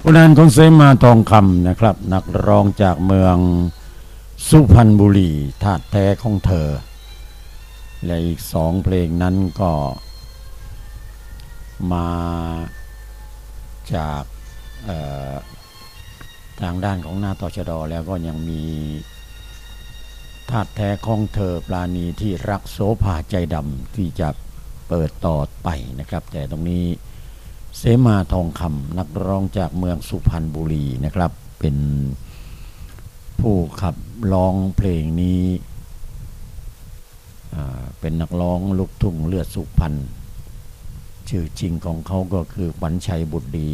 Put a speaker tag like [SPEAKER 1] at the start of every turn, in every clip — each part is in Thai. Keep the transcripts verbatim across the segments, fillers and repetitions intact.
[SPEAKER 1] ผลงานของเสมาทองคำนะครับนักร้องจากเมืองสุพรรณบุรีธาตุแท้ของเธอและอีกสองเพลงนั้นก็มาจากทางด้านของหน้าตชดแล้วก็ยังมีธาตุแท้ของเธอปราณีที่รักโสภาใจดำที่จะเปิดต่อไปนะครับแต่ตรงนี้เสมาทองคำนักร้องจากเมืองสุพรรณบุรีนะครับเป็นผู้ขับร้องเพลงนี้เป็นนักร้องลูกทุ่งเลือดสุพรรณชื่อจริงของเขาก็คือขวัญชัยบุตรดี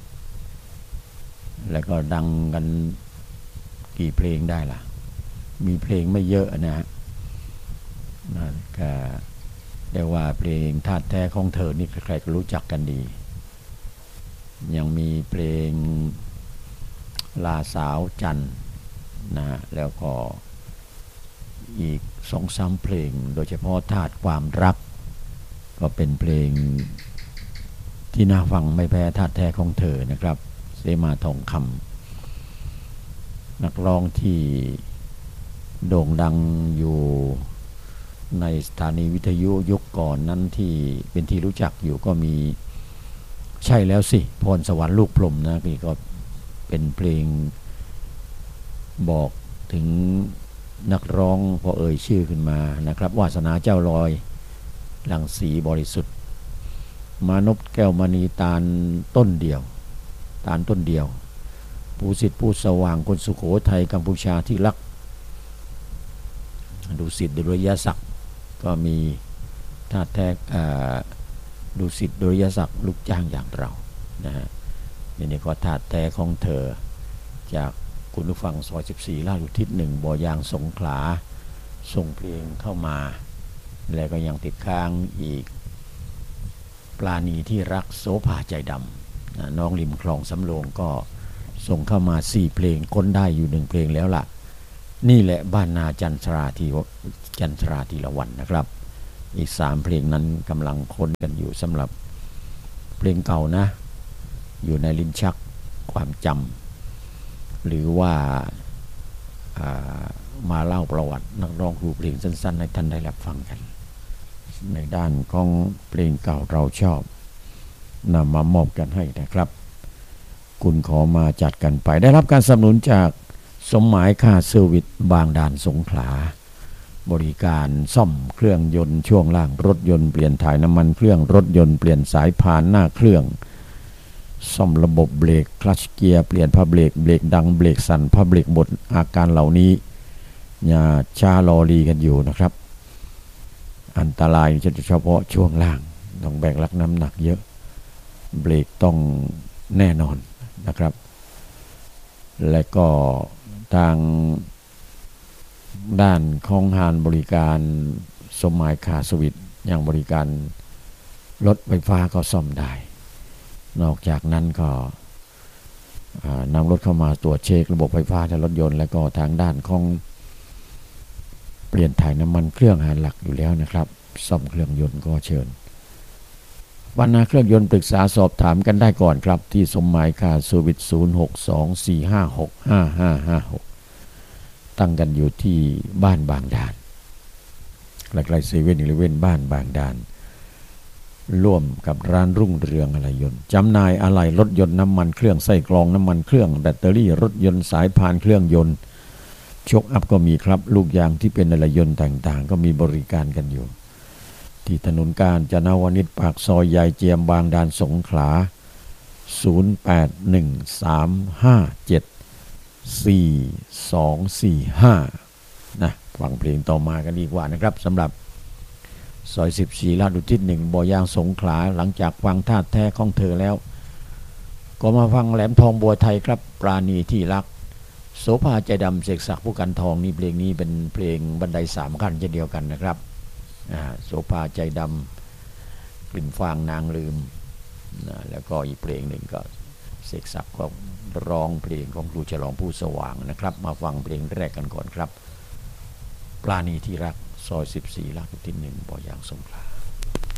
[SPEAKER 1] แล้วก็ดังกันกี่เพลงได้ล่ะมีเพลงไม่เยอะนะฮะก็เรียกว่าเพลงธาตุแท้ของเธอนี่ใครๆก็รู้จักกันดียังมีเพลงลาสาวจันทร์นะฮะแล้วก็อีกสองสามเพลงโดยเฉพาะธาตุความรักก็เป็นเพลงที่น่าฟังไม่แพ้ธาตุแท้ของเธอนะครับเสมาทองคำนักร้องที่โด่งดังอยู่ในสถานีวิทยุยุคก่อนนั้นที่เป็นที่รู้จักอยู่ก็มีใช่แล้วสิพรสวรรค์ลูกพรหมนะนี่ก็เป็นเพลงบอกถึงนักร้องพอเอ่ยชื่อขึ้นมานะครับวาสนาเจ้าลอยหลังสีบริสุทธิ์มานพแก้วมณีตาลต้นเดียวตาลต้นเดียวผู้สิทธิ์ผู้สว่างคนสุโขทัยกัมพูชาที่รักดุสิตดุริยศักดิ์ก็มีธาตุแท้ดุสิตดุริยศักดิ์ลูกจ้างอย่างเรานะฮะนี่ก็ธาตุแท้ของเธอจากคุณผู้ฟังซอยสิบสี่ลาดอุทิศหนึ่งบ่อยางสงขลาส่งเพลงเข้ามาแล้วก็ยังติดค้างอีกปราณีที่รักโสภาใจดำนะน้องริมคลองสำโรงก็ส่งเข้ามาสี่เพลงค้นได้อยู่หนึ่งเพลงแล้วล่ะนี่แหละบ้านนาจันทราทีจันทราทีละวันนะครับอีกสามเพลงนั้นกำลังค้นกันอยู่สำหรับเพลงเก่านะอยู่ในลิ้นชักความจำหรือว่ามาเล่าประวัตินักร้องครูเพลงสั้นๆให้ท่านได้รับฟังกันในด้านของเพลงเก่าเราชอบนำมามอบกันให้นะครับคุณขอมาจัดกันไปได้รับการสนับสนุนจากสมหมายค่าเซอร์วิสบางด่านสงขลาบริการซ่อมเครื่องยนต์ช่วงล่างรถยนต์เปลี่ยนถ่ายน้ำมันเครื่องรถยนต์เปลี่ยนสายพานหน้าเครื่องซ่อมระบบเบรกคลัตช์เกียร์เปลี่ยนผ้าเบรกเบรกดังเบรกสั่นผ้าเบรกหมดอาการเหล่านี้อย่าช้ารอรีกันอยู่นะครับอันตรายจะเฉพาะช่วงล่างต้องแบกรับน้ำหนักเยอะเบรกต้องแน่นอนนะครับและก็ทางด้านของงานบริการสมหมายคาสวิตยังบริการรถไฟฟ้าก็ซ่อมได้นอกจากนั้นก็นำรถเข้ามาตรวจเช็คระบบไฟฟ้าในรถยนต์และก็ทางด้านของเปลี่ยนถ่ายน้ำมันเครื่องหาหลักอยู่แล้วนะครับซ่อมเครื่องยนต์ก็เชิญวันนาเครื่องยนต์ปรึกษาสอบถามกันได้ก่อนครับที่สมหมายคาสวิตศูนย์ หก สอง สี่ ห้า หก ห้า ห้า ห้า หกตั้งกันอยู่ที่บ้านบางด่านใกล้ๆเซเว่นอีเลฟเว่นบ้านบางด่านร่วมกับร้านรุ่งเรืองอะไหล่ยนต์จำหน่ายอะไหล่รถยนต์น้ำมันเครื่องไส้กรองน้ำมันเครื่องแบตเตอรี่รถยนต์สายพานเครื่องยนต์ชกอัพก็มีครับลูกยางที่เป็นอะไหล่ยนต์ต่างๆก็มีบริการกันอยู่ที่ถนนกาญจนวนิชปากซอยยายเจียมบางด่านสงขลาศูนย์ แปด หนึ่ง สาม ห้า เจ็ด สี่ สอง สี่ ห้านะฟังเพลงต่อมากันดีกว่านะครับสำหรับซอยสิบสี่ลาดอุทิศหนึ่งบ่อยางสงขลาหลังจากฟังธาตุแท้ของเธอแล้วก็มาฟังแหลมทองบัวไทยครับปราณีที่รักโสภาใจดำเสกศักดิ์ผู้กันทองนี่เพลงนี้เป็นเพลงบันไดสามขั้นเช่นเดียวกันนะครับโสภาใจดำกลิ่นฟางนางลืมนะแล้วก็อีกเพลงหนึ่งก็เสกศักดิ์ก็ร้องเพลงของครูฉลองผู้สว่างนะครับมาฟังเพลงแรกกันก่อนครับปราณีที่รักซอยสิบสี่ลาดอุทิศหนึ่งบ่อยางสงขลา